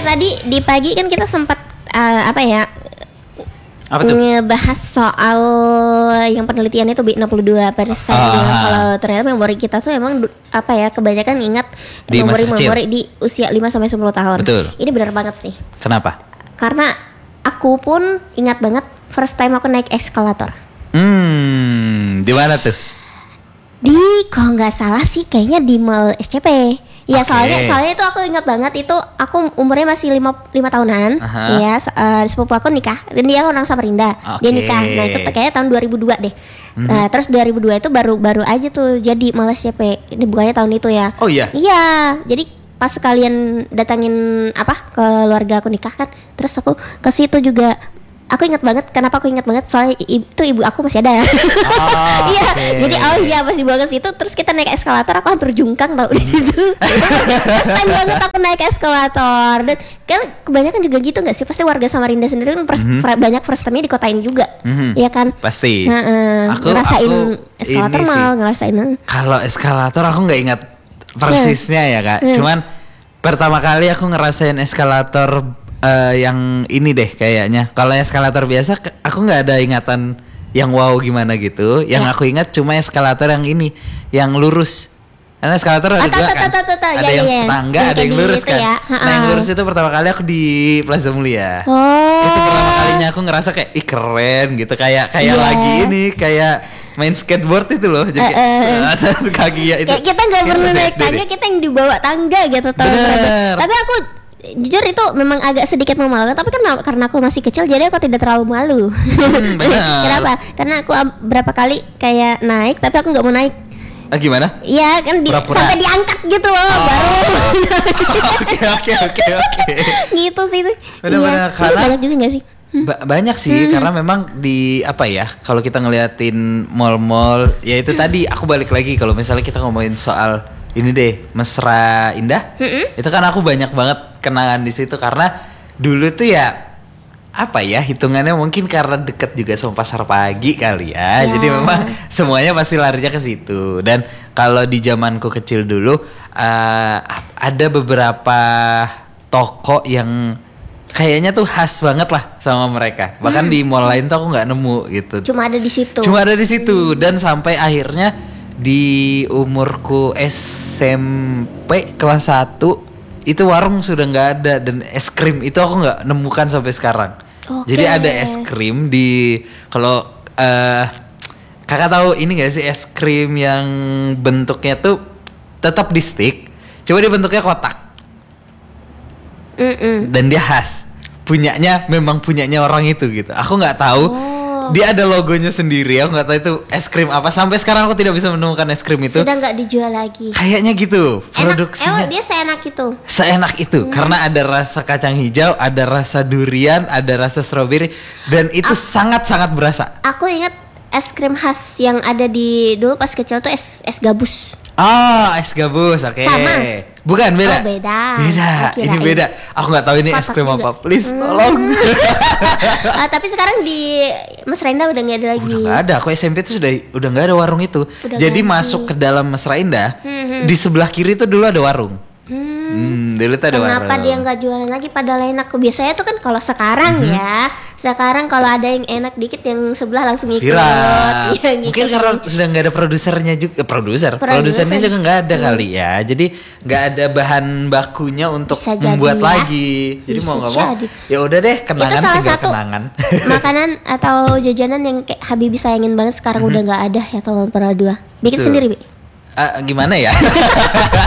tadi di pagi kan kita sempat apa ngebahas soal yang penelitian itu 62%. Kalau ternyata memori kita tuh emang kebanyakan ingat memori di usia 5 sampai 10 tahun. Betul. Ini benar banget sih. Kenapa? Karena aku pun ingat banget first time aku naik eskalator. Di mana tuh? Kalau nggak salah sih kayaknya di Mall SCP. Ya soalnya itu aku ingat banget, itu aku umurnya masih 5 tahunan. Ya sepupu aku nikah dan dia orang Samarinda. Dia nikah. Nah itu kayaknya tahun 2002 deh. Nah terus 2002 itu baru aja tuh jadi Mall SCP. Ini bukannya tahun itu ya. Oh iya. Iya. Jadi pas sekalian datangin keluarga aku nikah kan, terus aku ke situ juga. Aku ingat banget, kenapa aku ingat banget? Soalnya itu ibu aku masih ada. Iya, jadi pas dibawa ke situ, terus kita naik eskalator, aku hampir jungkang tau di situ. First time banget aku naik eskalator. Dan kan kebanyakan juga gitu nggak sih? Pasti warga Samarinda sendiri kan banyak first time-nya di kota ini juga, ya kan? Pasti. Aku ngerasain eskalator ngerasain. Kalau eskalator aku nggak ingat persisnya ya kak. Cuman pertama kali aku ngerasain eskalator yang ini deh kayaknya. Kalau eskalator biasa aku nggak ada ingatan yang wow gimana gitu. Yang aku ingat cuma eskalator yang ini, yang lurus. Karena eskalator ada dua kan. Ada yang tangga, ada yang lurus kan. Nah yang lurus itu pertama kali aku di Plaza Mulia. Itu pertama kalinya aku ngerasa kayak keren gitu, kayak lagi ini kayak main skateboard itu loh. Jadi kaki ya itu. Kayak kita nggak perlu naik tangga, kita yang dibawa tangga gitu. Tapi aku jujur itu memang agak sedikit memalukan, tapi karena aku masih kecil jadi aku tidak terlalu malu. Kenapa? Karena aku berapa kali kayak naik tapi aku nggak mau naik. Gimana? Iya kan sampai diangkat gitu loh baru. Oke. Gitu sih itu. Benar-benar karena banyak juga nggak sih? Banyak sih karena memang di kalau kita ngeliatin mall-mall ya itu tadi aku balik lagi kalau misalnya kita ngomongin soal ini deh Mesra Indah. Itu kan aku banyak banget kenangan di situ karena dulu tuh hitungannya mungkin karena deket juga sama pasar pagi kali ya. Jadi memang semuanya pasti larinya ke situ. Dan kalau di zamanku kecil dulu ada beberapa toko yang kayaknya tuh khas banget lah sama mereka. Bahkan di mall lain tuh aku nggak nemu gitu. Cuma ada di situ. Dan sampai akhirnya di umurku SMP kelas 1 itu warung sudah nggak ada dan es krim itu aku nggak nemukan sampai sekarang. Jadi ada es krim di kalau kakak tahu ini nggak sih es krim yang bentuknya tuh tetap di stick, coba dia bentuknya kotak. Dan dia khas, memang punyanya orang itu gitu. Aku nggak tahu. Dia ada logonya sendiri, aku nggak tahu itu es krim apa. Sampai sekarang aku tidak bisa menemukan es krim itu. Sudah nggak dijual lagi. Kayaknya gitu. Produksinya. Dia seenak itu. Karena ada rasa kacang hijau, ada rasa durian, ada rasa stroberi, dan itu sangat-sangat berasa. Aku ingat es krim khas yang ada di dulu pas kecil tuh es gabus. Es gabus, oke. Sama. Bukan, beda. Beda. Ini beda. Aku nggak tahu ini es krim apa. Please, tolong. Tapi sekarang di Mesra Indah udah nggak ada lagi. Udah nggak ada. Aku SMP tuh udah nggak ada warung itu. Jadi masuk ke dalam Mesra Indah, di sebelah kiri tuh dulu ada warung. Dulu tuh ada warung. Kenapa dia nggak jualan lagi padahal enak? Biasanya tuh kan kalau sekarang sekarang kalau ada yang enak dikit yang sebelah langsung ikut. Mungkin karena sudah nggak ada produsernya juga. Produsernya juga nggak ada kali ya. Jadi nggak ada bahan bakunya untuk membuat lagi. Jadi mau nggak mau ya udah deh, kenangan tinggal kenangan. Makanan atau jajanan yang kayak Habibie sayangin banget sekarang udah nggak ada ya tahun 2002. Bikin sendiri, Bi. Gimana ya?